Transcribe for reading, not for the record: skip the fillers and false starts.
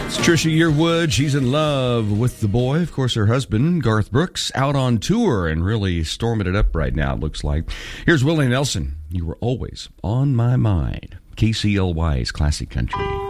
It's Trisha Yearwood. She's in love with the boy. Of course, her husband, Garth Brooks, out on tour and really storming it up right now, it looks like. Here's Willie Nelson. You were always on my mind. KCLY's Classic Country.